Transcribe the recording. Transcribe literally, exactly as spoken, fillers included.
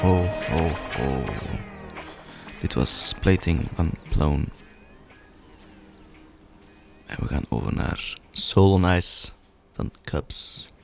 Oh, oh, oh. Dit was Plating van Plone. En we gaan over naar Soul on Ice van Cubs.